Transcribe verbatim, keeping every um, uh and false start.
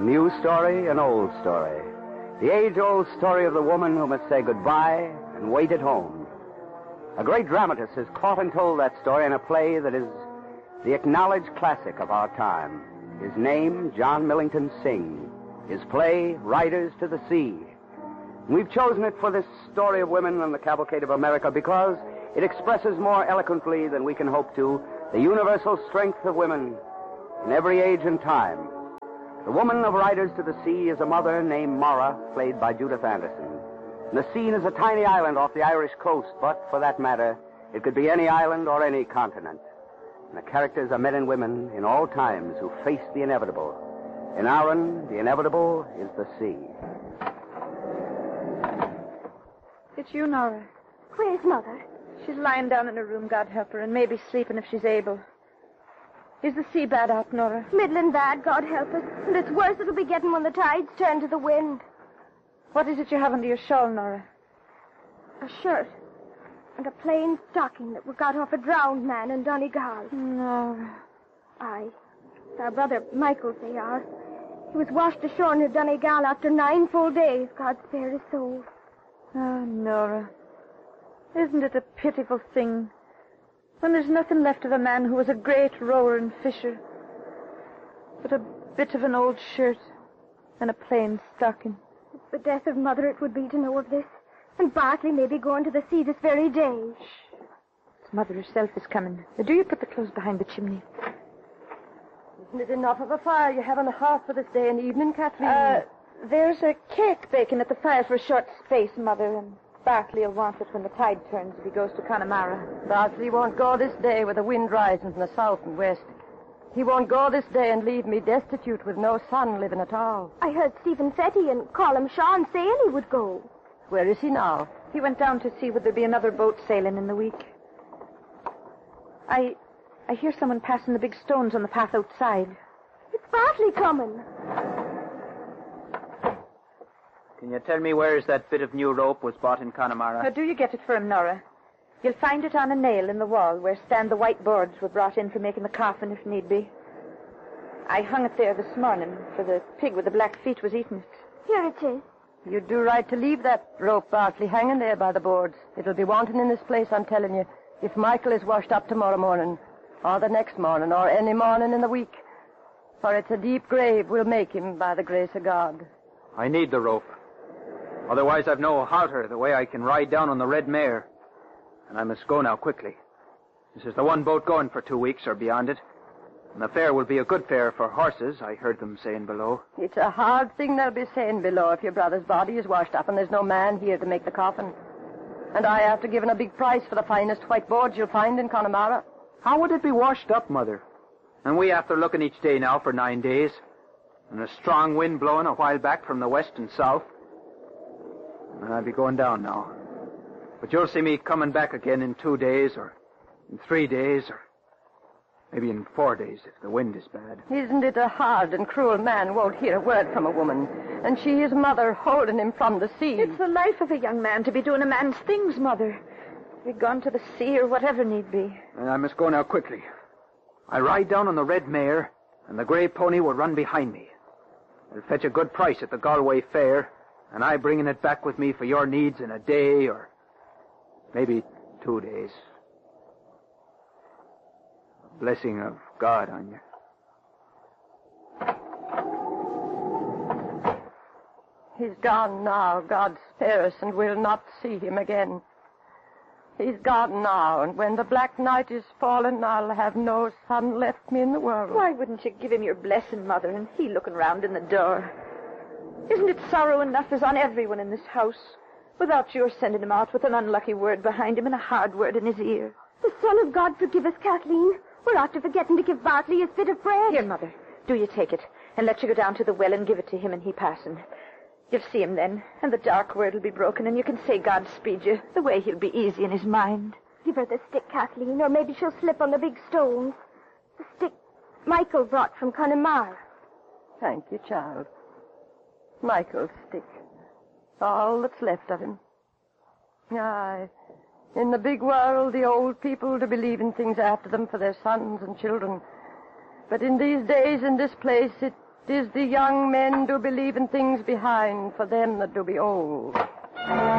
new story, an old story. The age-old story of the woman who must say goodbye and wait at home. A great dramatist has caught and told that story in a play that is the acknowledged classic of our time. His name, John Millington Synge. His play, Riders to the Sea. We've chosen it for this story of women on the cavalcade of America because it expresses more eloquently than we can hope to the universal strength of women in every age and time. The woman of Riders to the Sea is a mother named Mara, played by Judith Anderson. And the scene is a tiny island off the Irish coast, but for that matter, it could be any island or any continent. And the characters are men and women in all times who face the inevitable. In Aaron, the inevitable is the sea. It's you, Nora. Where's Mother? She's lying down in her room, God help her, and maybe sleeping if she's able. Is the sea bad out, Nora? Middling bad, God help us. And it's worse it'll be getting when the tides turn to the wind. What is it you have under your shawl, Nora? A shirt. And a plain stocking that we got off a drowned man in Donegal. Nora. Aye. It's our brother Michael's they are. He was washed ashore near Donegal after nine full days. God spare his soul. Oh, Nora. Isn't it a pitiful thing when there's nothing left of a man who was a great rower and fisher, but a bit of an old shirt and a plain stocking? It's the death of Mother it would be to know of this. And Bartley may be going to the sea this very day. Shh. It's Mother herself is coming. Now, do you put the clothes behind the chimney? Isn't it enough of a fire you have on the hearth for this day and evening, Kathleen? Uh, there's a cake baking at the fire for a short space, Mother, and Bartley will want it when the tide turns if he goes to Connemara. Bartley won't go this day with the wind rising from the south and west. He won't go this day and leave me destitute with no son living at all. I heard Stephen Fetty and Colum Sean saying he would go. Where is he now? He went down to see would there be another boat sailing in the week. I I hear someone passing the big stones on the path outside. It's Bartley coming. Can you tell me where's that bit of new rope was bought in Connemara? Now, do you get it for him, Nora? You'll find it on a nail in the wall where stand the white boards were brought in for making the coffin if need be. I hung it there this morning, for the pig with the black feet was eating it. Here it is. You'd do right to leave that rope, Bartley, hanging there by the boards. It'll be wanting in this place, I'm telling you, if Michael is washed up tomorrow morning, or the next morning, or any morning in the week. For it's a deep grave we'll make him by the grace of God. I need the rope. Otherwise I've no halter the way I can ride down on the red mare. And I must go now quickly. This is the one boat going for two weeks or beyond it. And the fare will be a good fare for horses, I heard them saying below. It's a hard thing they'll be saying below if your brother's body is washed up and there's no man here to make the coffin. And I have to give him a big price for the finest white boards you'll find in Connemara. How would it be washed up, Mother? And we after looking each day now for nine days. And a strong wind blowing a while back from the west and south. And I'll be going down now. But you'll see me coming back again in two days or in three days or maybe in four days if the wind is bad. Isn't it a hard and cruel man won't hear a word from a woman? And she, his mother, holding him from the sea. It's the life of a young man to be doing a man's things, Mother. Be gone to the sea or whatever need be. And I must go now quickly. I ride down on the red mare, and the grey pony will run behind me. It'll fetch a good price at the Galway Fair, and I bringing it back with me for your needs in a day or maybe two days. A blessing of God on you. He's gone now, God spare us, and we'll not see him again. He's gone now, and when the black night is fallen, I'll have no son left me in the world. Why wouldn't you give him your blessing, Mother, and he looking round in the door? Isn't it sorrow enough is on everyone in this house, without your sending him out with an unlucky word behind him and a hard word in his ear? The Son of God forgive us, Kathleen. We're after forgetting to give Bartley his bit of bread. Here, Mother, do you take it, and let you go down to the well and give it to him and he passing. You'll see him then, and the dark word will be broken, and you can say God speed you, the way he'll be easy in his mind. Give her the stick, Kathleen, or maybe she'll slip on the big stones. The stick Michael brought from Connemara. Thank you, child. Michael's stick. All that's left of him. Aye. In the big world, the old people to be leaving things after them for their sons and children. But in these days, in this place, it 'Tis the young men do believe in things behind, for them that do be old.